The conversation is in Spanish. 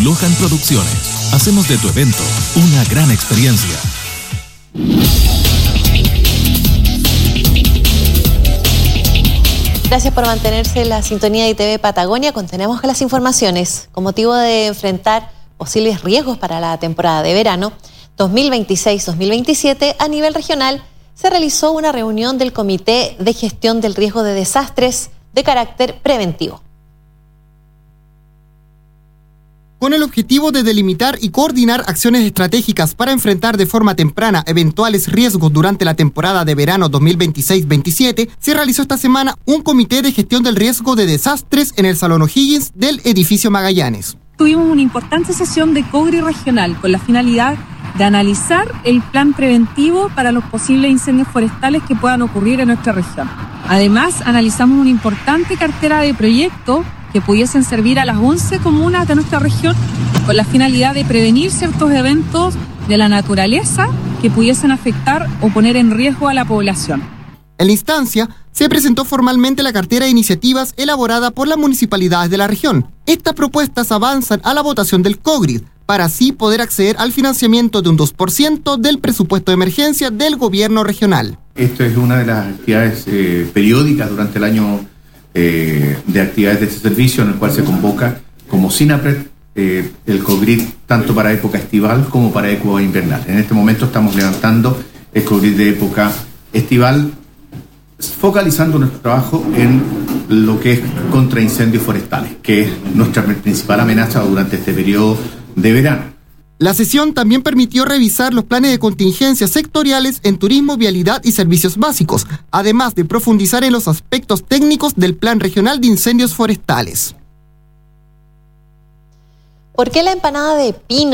Lohan Producciones. Hacemos de tu evento una gran experiencia. Gracias por mantenerse en la sintonía de ITV Patagonia. Continuamos con las informaciones. Con motivo de enfrentar posibles riesgos para la temporada de verano 2026-2027, a nivel regional se realizó una reunión del Comité de Gestión del Riesgo de Desastres de carácter preventivo. Con el objetivo de delimitar y coordinar acciones estratégicas para enfrentar de forma temprana eventuales riesgos durante la temporada de verano 2026-27, se realizó esta semana un comité de gestión del riesgo de desastres en el Salón O'Higgins del edificio Magallanes. Tuvimos una importante sesión de COGRI regional con la finalidad de analizar el plan preventivo para los posibles incendios forestales que puedan ocurrir en nuestra región. Además, analizamos una importante cartera de proyectos que pudiesen servir a las 11 comunas de nuestra región con la finalidad de prevenir ciertos eventos de la naturaleza que pudiesen afectar o poner en riesgo a la población. En la instancia, se presentó formalmente la cartera de iniciativas elaborada por las municipalidades de la región. Estas propuestas avanzan a la votación del COGRI, para así poder acceder al financiamiento de un 2% del presupuesto de emergencia del gobierno regional. Esto es una de las actividades periódicas durante el año de actividades de este servicio, en el cual se convoca como SINAPRED el COGRI tanto para época estival como para época invernal. En este momento estamos levantando el COGRI de época estival, focalizando nuestro trabajo en lo que es contra incendios forestales, que es nuestra principal amenaza durante este periodo de verano. La sesión también permitió revisar los planes de contingencia sectoriales en turismo, vialidad y servicios básicos, además de profundizar en los aspectos técnicos del Plan Regional de Incendios Forestales. ¿Por qué la empanada de pino